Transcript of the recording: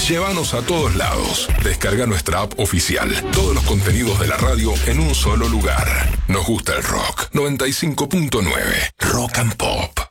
Llévanos a todos lados. Descarga nuestra app oficial. Todos los contenidos de la radio en un solo lugar. Nos gusta el rock. 95.9. Rock and Pop.